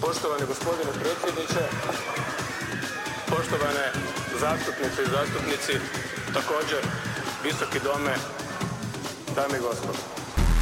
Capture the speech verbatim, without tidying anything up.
Poštovani gospodine predsjedniče, poštovane zastupnice i zastupnici, također Visoki dome, dame i gospodo.